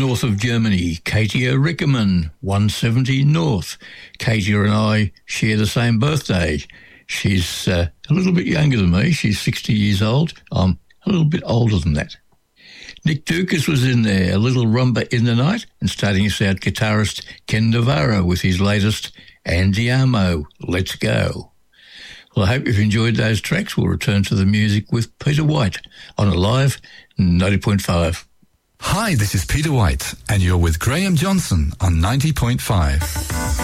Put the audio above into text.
north of Germany, Katia Rickerman, 170 North. Katia and I share the same birthday. She's a little bit younger than me. She's 60 years old. I'm a little bit older than that. Nick Dukas was in there, A Little Rumba in the Night, and starting us out, guitarist Ken Navarro with his latest Andiamo, Let's Go. Well, I hope you've enjoyed those tracks. We'll return to the music with Peter White on Alive 90.5. Hi, this is Peter White, and you're with Graham Johnson on 90.5.